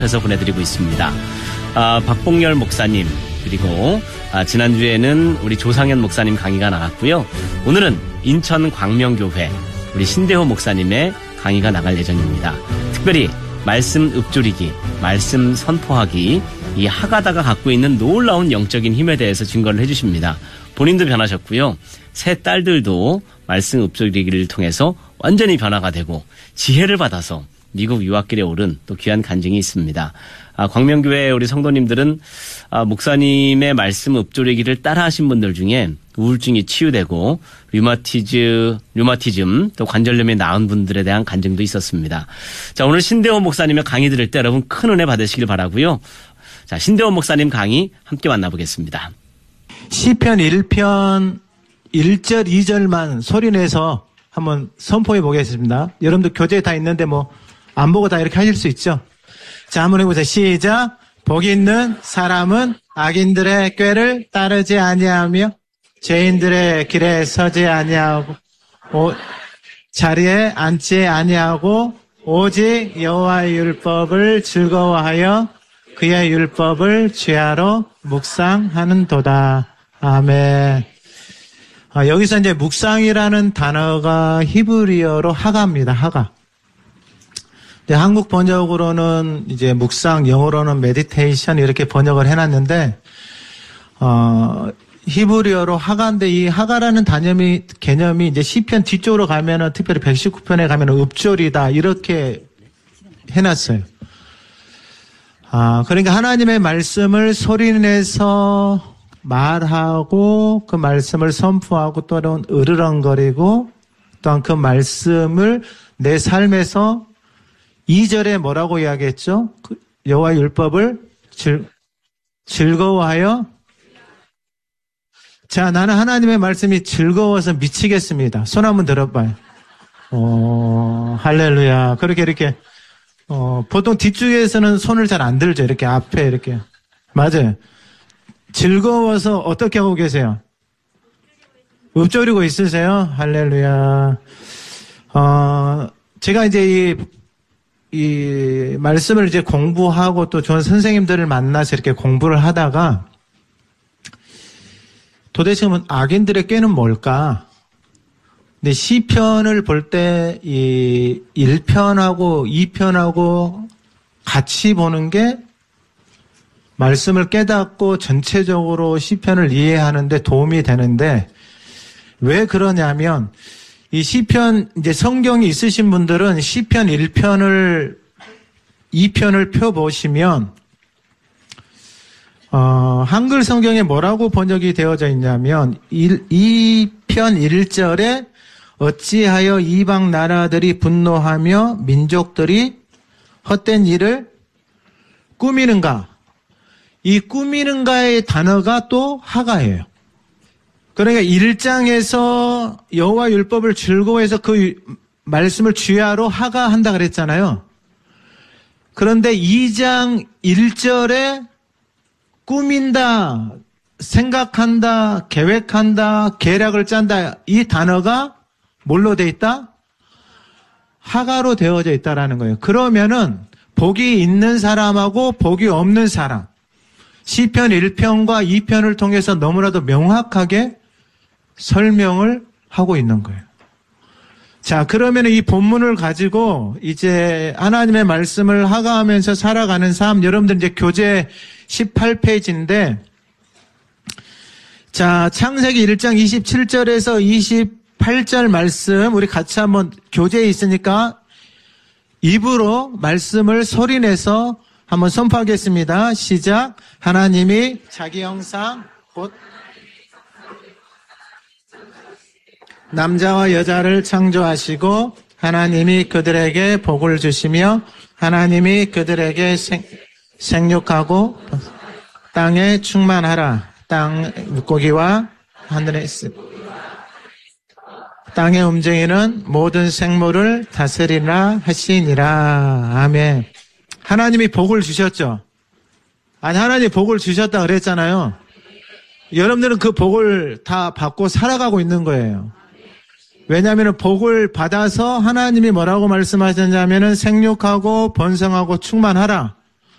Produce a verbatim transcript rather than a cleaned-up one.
해서 보내드리고 있습니다. 아, 박봉열 목사님 그리고 아, 지난주에는 우리 조상현 목사님 강의가 나갔고요. 오늘은 인천 광명교회 우리 신대호 목사님의 강의가 나갈 예정입니다. 특별히 말씀 읊조리기, 말씀 선포하기, 이 하가다가 갖고 있는 놀라운 영적인 힘에 대해서 증거를 해주십니다. 본인도 변하셨고요. 세 딸들도 말씀 읊조리기를 통해서 완전히 변화가 되고 지혜를 받아서 미국 유학길에 오른 또 귀한 간증이 있습니다. 아, 광명교회 우리 성도님들은 아, 목사님의 말씀 읊조리기를 따라하신 분들 중에 우울증이 치유되고 류마티즈, 류마티즘 또 관절염이 나은 분들에 대한 간증도 있었습니다. 자, 오늘 신대호 목사님의 강의 들을 때 여러분 큰 은혜 받으시길 바라고요. 자, 신대호 목사님 강의 함께 만나보겠습니다. 시편 일 편 일 절 이 절만 소리내서 한번 선포해 보겠습니다. 여러분들 교재에 다 있는데 뭐 안 보고 다 이렇게 하실 수 있죠? 자, 한번 해보세요. 시작. 복 있는 사람은 악인들의 꾀를 따르지 아니하며 죄인들의 길에 서지 아니하고 오, 자리에 앉지 아니하고 오직 여호와의 율법을 즐거워하여 그의 율법을 죄하러 묵상하는도다. 아멘. 아, 여기서 이제 묵상이라는 단어가 히브리어로 하가입니다. 하가. 한국 번역으로는 이제 묵상, 영어로는 메디테이션 이렇게 번역을 해놨는데 어, 히브리어로 하가인데 이 하가라는 단념이 개념이 이제 시편 뒤쪽으로 가면은 특별히 백십구 편에 가면은 읊조리다 이렇게 해놨어요. 아, 그러니까 하나님의 말씀을 소리내서 말하고 그 말씀을 선포하고 또는 으르렁거리고 또한 그 말씀을 내 삶에서 이 절에 뭐라고 이야기했죠? 그 여호와의 율법을 즐, 즐거워하여 자, 나는 하나님의 말씀이 즐거워서 미치겠습니다. 손 한번 들어봐요. 어, 할렐루야. 그렇게 이렇게 어, 보통 뒤쪽에서는 손을 잘 안 들죠. 이렇게 앞에 이렇게. 맞아요. 즐거워서 어떻게 하고 계세요? 읊조리고 있으세요? 할렐루야. 어, 제가 이제 이, 이 말씀을 이제 공부하고 또 좋은 선생님들을 만나서 이렇게 공부를 하다가 도대체 악인들의 꾀는 뭘까? 근데 시편을 볼 때 이 일 편하고 이 편하고 같이 보는 게 말씀을 깨닫고 전체적으로 시편을 이해하는데 도움이 되는데 왜 그러냐면 이 시편 이제 성경이 있으신 분들은 시편 일 편을 이 편을 펴 보시면 어, 한글 성경에 뭐라고 번역이 되어져 있냐면 이 편 일 절에 어찌하여 이방 나라들이 분노하며 민족들이 헛된 일을 꾸미는가? 이 꾸미는가의 단어가 또 하가예요. 그러니까 일 장에서 여호와 율법을 즐거워해서 그 말씀을 주야로 하가한다 그랬잖아요. 그런데 이 장 일 절에 꾸민다, 생각한다, 계획한다, 계략을 짠다 이 단어가 뭘로 돼 있다? 하가로 되어져 있다라는 거예요. 그러면은 복이 있는 사람하고 복이 없는 사람 시편 일 편과 이 편을 통해서 너무나도 명확하게 설명을 하고 있는 거예요. 자, 그러면 이 본문을 가지고 이제 하나님의 말씀을 하가하면서 살아가는 삶, 여러분들 이제 교재 십팔 페이지인데, 자, 창세기 일 장 이십칠 절에서 이십팔 절 말씀, 우리 같이 한번 교재에 있으니까 입으로 말씀을 소리내서 한번 선포하겠습니다. 시작. 하나님이 자기 형상 곧 남자와 여자를 창조하시고 하나님이 그들에게 복을 주시며 하나님이 그들에게 생, 생육하고 땅에 충만하라. 땅 물고기와 하늘에 땅에 움직이는 모든 생물을 다스리라 하시니라. 아멘. 하나님이 복을 주셨죠? 아니, 하나님이 복을 주셨다 그랬잖아요. 여러분들은 그 복을 다 받고 살아가고 있는 거예요. 왜냐하면 복을 받아서 하나님이 뭐라고 말씀하셨냐면은 생육하고 번성하고 충만하라.